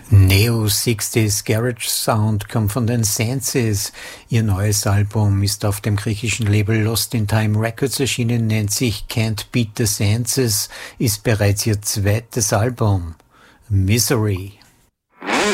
Neo-60s Garage Sound kommt von den Senses. Ihr neues Album ist auf dem griechischen Label Lost in Time Records erschienen, nennt sich Can't Beat the Senses, ist bereits ihr zweites Album. Misery.